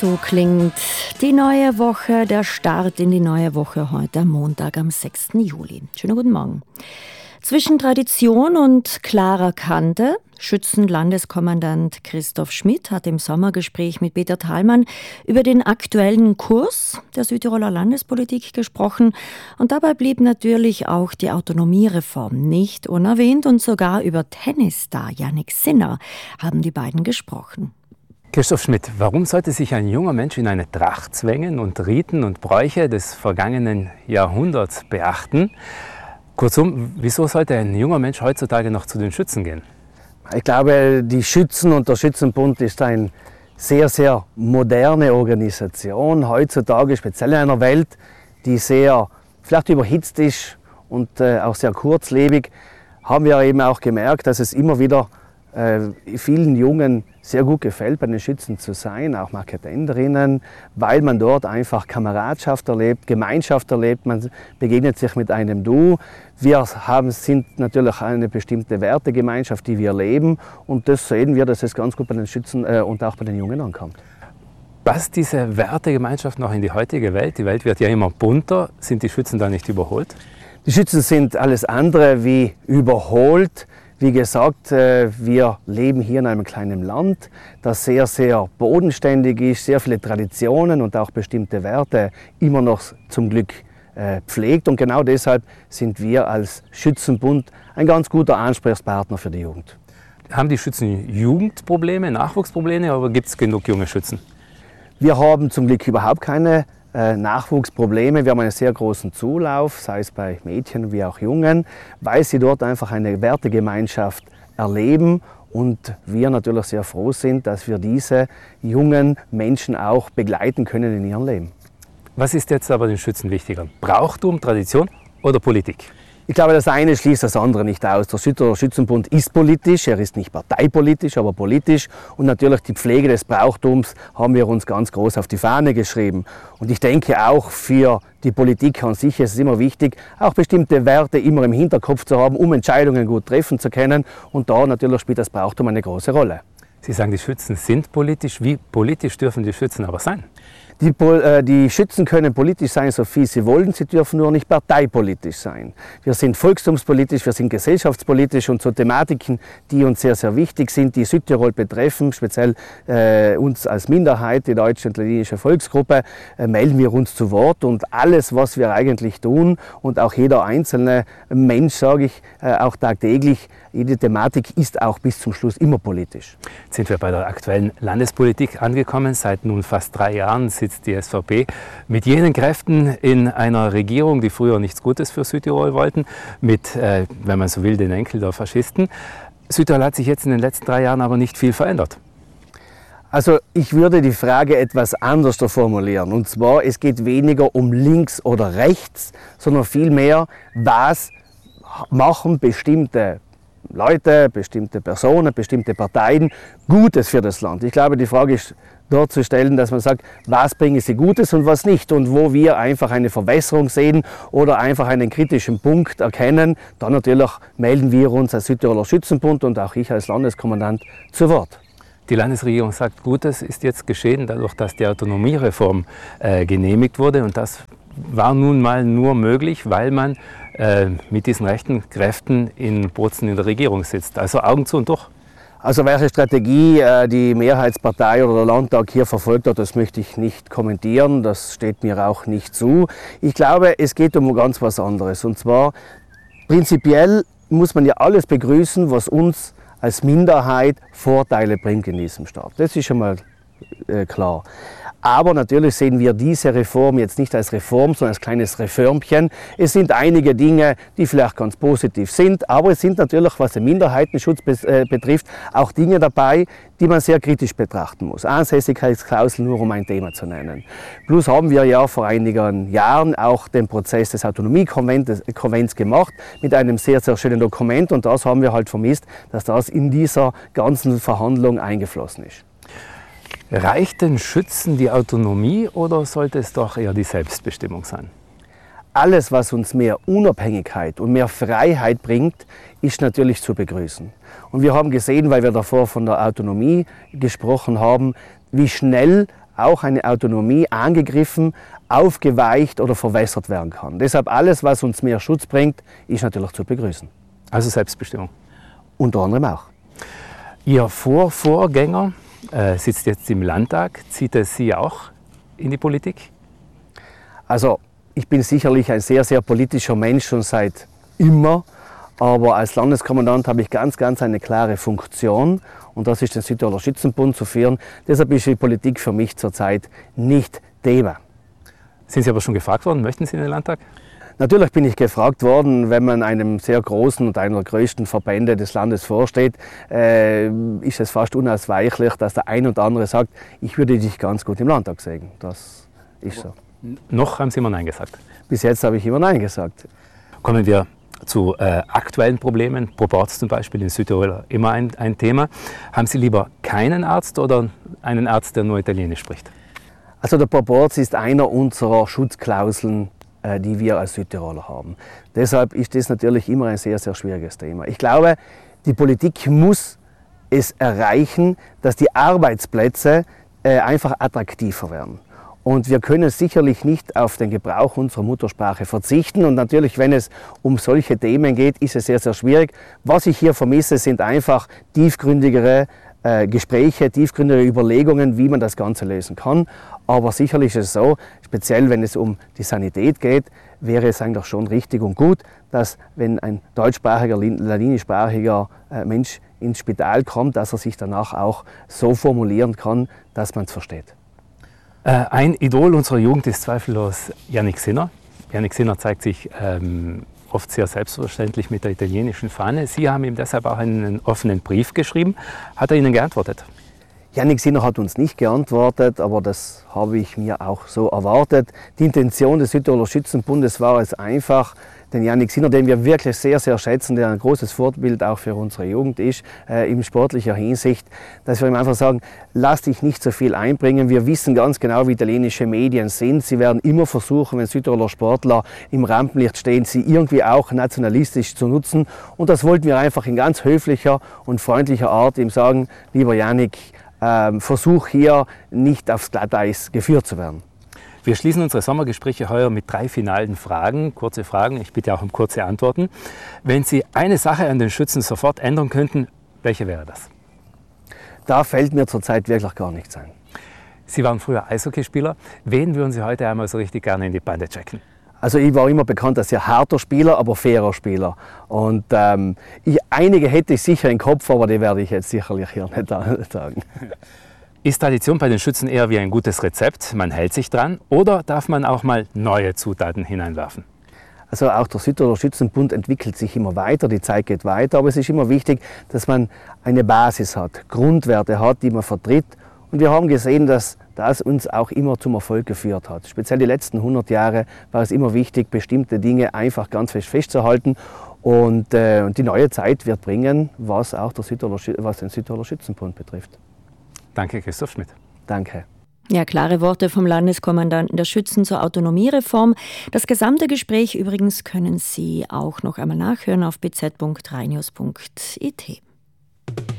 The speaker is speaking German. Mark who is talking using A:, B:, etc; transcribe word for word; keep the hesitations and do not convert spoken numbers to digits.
A: So klingt die neue Woche, der Start in die neue Woche heute am Montag, am sechsten Juli. Schönen guten Morgen. Zwischen Tradition und klarer Kante. Schützenlandeskommandant Christoph Schmidt hat im Sommergespräch mit Peter Thalmann über den aktuellen Kurs der Südtiroler Landespolitik gesprochen. Und dabei blieb natürlich auch die Autonomiereform nicht unerwähnt. Und sogar über Tennisstar Jannik Sinner haben die beiden gesprochen.
B: Christoph Schmidt, warum sollte sich ein junger Mensch in eine Tracht zwängen und Riten und Bräuche des vergangenen Jahrhunderts beachten? Kurzum, wieso sollte ein junger Mensch heutzutage noch zu den Schützen gehen?
C: Ich glaube, die Schützen und der Schützenbund ist eine sehr, sehr moderne Organisation. Heutzutage, speziell in einer Welt, die sehr vielleicht überhitzt ist und äh, auch sehr kurzlebig, haben wir eben auch gemerkt, dass es immer wieder äh, vielen Jungen sehr gut gefällt, bei den Schützen zu sein, auch Marketenderinnen, weil man dort einfach Kameradschaft erlebt, Gemeinschaft erlebt, man begegnet sich mit einem Du. Wir haben, sind natürlich eine bestimmte Wertegemeinschaft, die wir leben, und das sehen wir, dass es ganz gut bei den Schützen äh, und auch bei den Jungen ankommt.
B: Passt diese Wertegemeinschaft noch in die heutige Welt? Die Welt wird ja immer bunter. Sind die Schützen da nicht überholt?
C: Die Schützen sind alles andere wie überholt. Wie gesagt, wir leben hier in einem kleinen Land, das sehr, sehr bodenständig ist, sehr viele Traditionen und auch bestimmte Werte immer noch zum Glück pflegt. Und genau deshalb sind wir als Schützenbund ein ganz guter Ansprechpartner für die Jugend.
B: Haben die Schützen Jugendprobleme, Nachwuchsprobleme, oder gibt es genug junge Schützen?
C: Wir haben zum Glück überhaupt keine Äh, Nachwuchsprobleme. Wir haben einen sehr großen Zulauf, sei es bei Mädchen wie auch Jungen, weil sie dort einfach eine Wertegemeinschaft erleben und wir natürlich sehr froh sind, dass wir diese jungen Menschen auch begleiten können in ihrem Leben.
B: Was ist jetzt aber den Schützen wichtiger? Brauchtum, Tradition oder Politik?
C: Ich glaube, das eine schließt das andere nicht aus. Der Südtiroler Schützenbund ist politisch, er ist nicht parteipolitisch, aber politisch. Und natürlich die Pflege des Brauchtums haben wir uns ganz groß auf die Fahne geschrieben. Und ich denke auch für die Politik an sich ist es immer wichtig, auch bestimmte Werte immer im Hinterkopf zu haben, um Entscheidungen gut treffen zu können. Und da natürlich spielt das Brauchtum eine große Rolle.
B: Sie sagen, die Schützen sind politisch. Wie politisch dürfen die Schützen aber sein?
C: Die, äh, die Schützen können politisch sein, so viel sie wollen, sie dürfen nur nicht parteipolitisch sein. Wir sind volkstumspolitisch, wir sind gesellschaftspolitisch, und so Thematiken, die uns sehr, sehr wichtig sind, die Südtirol betreffen, speziell äh, uns als Minderheit, die deutsche und ladinische Volksgruppe, äh, melden wir uns zu Wort, und alles, was wir eigentlich tun und auch jeder einzelne Mensch, sage ich, äh, auch tagtäglich, jede Thematik ist auch bis zum Schluss immer politisch.
B: Jetzt sind wir bei der aktuellen Landespolitik angekommen. Seit nun fast drei Jahren sitzt die S V P mit jenen Kräften in einer Regierung, die früher nichts Gutes für Südtirol wollten, mit, äh, wenn man so will, den Enkel der Faschisten. Südtirol hat sich jetzt in den letzten drei Jahren aber nicht viel verändert.
C: Also ich würde die Frage etwas anders formulieren. Und zwar, es geht weniger um links oder rechts, sondern vielmehr, was machen bestimmte Leute, bestimmte Personen, bestimmte Parteien Gutes für das Land. Ich glaube, die Frage ist dort zu stellen, dass man sagt, was bringen sie Gutes und was nicht. Und wo wir einfach eine Verwässerung sehen oder einfach einen kritischen Punkt erkennen, dann natürlich melden wir uns als Südtiroler Schützenbund und auch ich als Landeskommandant zu Wort.
B: Die Landesregierung sagt, Gutes ist jetzt geschehen, dadurch, dass die Autonomiereform äh, genehmigt wurde. Und das war nun mal nur möglich, weil man äh, mit diesen rechten Kräften in Bozen in der Regierung sitzt. Also Augen zu und durch.
C: Also welche Strategie äh, die Mehrheitspartei oder der Landtag hier verfolgt hat, das möchte ich nicht kommentieren. Das steht mir auch nicht zu. Ich glaube, es geht um ganz was anderes. Und zwar, prinzipiell muss man ja alles begrüßen, was uns als Minderheit Vorteile bringt in diesem Staat. Das ist schon mal äh, klar. Aber natürlich sehen wir diese Reform jetzt nicht als Reform, sondern als kleines Reformchen. Es sind einige Dinge, die vielleicht ganz positiv sind, aber es sind natürlich, was den Minderheitenschutz betrifft, auch Dinge dabei, die man sehr kritisch betrachten muss. Ansässigkeitsklausel, nur um ein Thema zu nennen. Plus haben wir ja vor einigen Jahren auch den Prozess des Autonomiekonvents gemacht mit einem sehr, sehr schönen Dokument, und das haben wir halt vermisst, dass das in dieser ganzen Verhandlung eingeflossen ist.
B: Reicht den Schützen die Autonomie oder sollte es doch eher die Selbstbestimmung sein?
C: Alles, was uns mehr Unabhängigkeit und mehr Freiheit bringt, ist natürlich zu begrüßen. Und wir haben gesehen, weil wir davor von der Autonomie gesprochen haben, wie schnell auch eine Autonomie angegriffen, aufgeweicht oder verwässert werden kann. Deshalb alles, was uns mehr Schutz bringt, ist natürlich zu begrüßen.
B: Also Selbstbestimmung?
C: Unter anderem auch.
B: Ihr Vorvorgänger äh, sitzt jetzt im Landtag. Zieht es Sie auch in die Politik?
C: Also ich bin sicherlich ein sehr, sehr politischer Mensch schon seit immer. Aber als Landeskommandant habe ich ganz, ganz eine klare Funktion und das ist den Südtiroler Schützenbund zu führen. Deshalb ist die Politik für mich zurzeit nicht Thema.
B: Sind Sie aber schon gefragt worden, möchten Sie in den Landtag?
C: Natürlich bin ich gefragt worden, wenn man einem sehr großen und einer der größten Verbände des Landes vorsteht, äh, ist es fast unausweichlich, dass der ein oder andere sagt, ich würde dich ganz gut im Landtag sehen. Das ist so.
B: Noch haben Sie immer Nein gesagt?
C: Bis jetzt habe ich immer Nein gesagt.
B: Kommen wir zu äh, aktuellen Problemen, Proporz zum Beispiel in Südtirol immer ein, ein Thema. Haben Sie lieber keinen Arzt oder einen Arzt, der nur Italienisch spricht?
C: Also der Proporz ist einer unserer Schutzklauseln, äh, die wir als Südtiroler haben. Deshalb ist das natürlich immer ein sehr, sehr schwieriges Thema. Ich glaube, die Politik muss es erreichen, dass die Arbeitsplätze äh, einfach attraktiver werden. Und wir können sicherlich nicht auf den Gebrauch unserer Muttersprache verzichten. Und natürlich, wenn es um solche Themen geht, ist es sehr, sehr schwierig. Was ich hier vermisse, sind einfach tiefgründigere äh, Gespräche, tiefgründigere Überlegungen, wie man das Ganze lösen kann. Aber sicherlich ist es so, speziell wenn es um die Sanität geht, wäre es eigentlich schon richtig und gut, dass wenn ein deutschsprachiger, ladinischsprachiger äh, Mensch ins Spital kommt, dass er sich danach auch so formulieren kann, dass man es versteht.
B: Ein Idol unserer Jugend ist zweifellos Jannik Sinner. Jannik Sinner zeigt sich ähm, oft sehr selbstverständlich mit der italienischen Fahne. Sie haben ihm deshalb auch einen offenen Brief geschrieben. Hat er Ihnen geantwortet?
C: Jannik Sinner hat uns nicht geantwortet, aber das habe ich mir auch so erwartet. Die Intention des Südtiroler Schützenbundes war es einfach, den Jannik Sinner, den wir wirklich sehr, sehr schätzen, der ein großes Vorbild auch für unsere Jugend ist, äh, in sportlicher Hinsicht, dass wir ihm einfach sagen, lass dich nicht so viel einbringen. Wir wissen ganz genau, wie italienische Medien sind. Sie werden immer versuchen, wenn Südtiroler Sportler im Rampenlicht stehen, sie irgendwie auch nationalistisch zu nutzen. Und das wollten wir einfach in ganz höflicher und freundlicher Art ihm sagen, lieber Jannik, äh, versuch hier nicht aufs Glatteis geführt zu werden.
B: Wir schließen unsere Sommergespräche heuer mit drei finalen Fragen, kurze Fragen, ich bitte auch um kurze Antworten. Wenn Sie eine Sache an den Schützen sofort ändern könnten, welche wäre das?
C: Da fällt mir zurzeit wirklich gar nichts ein.
B: Sie waren früher Eishockeyspieler. Wen würden Sie heute einmal so richtig gerne in die Bande checken?
C: Also ich war immer bekannt als sehr harter Spieler, aber fairer Spieler. Und ähm, ich, einige hätte ich sicher im Kopf, aber die werde ich jetzt sicherlich hier nicht sagen.
B: Ist Tradition bei den Schützen eher wie ein gutes Rezept, man hält sich dran, oder darf man auch mal neue Zutaten hineinwerfen?
C: Also auch der Südtiroler Schützenbund entwickelt sich immer weiter, die Zeit geht weiter, aber es ist immer wichtig, dass man eine Basis hat, Grundwerte hat, die man vertritt. Und wir haben gesehen, dass das uns auch immer zum Erfolg geführt hat. Speziell die letzten hundert Jahre war es immer wichtig, bestimmte Dinge einfach ganz fest festzuhalten. Und, äh, und die neue Zeit wird bringen, was auch der Südtiroler, was den Südtiroler Schützenbund betrifft.
B: Danke, Christoph Schmidt.
C: Danke.
A: Ja, klare Worte vom Landeskommandanten der Schützen zur Autonomiereform. Das gesamte Gespräch übrigens können Sie auch noch einmal nachhören auf b z punkt rheinius punkt i t.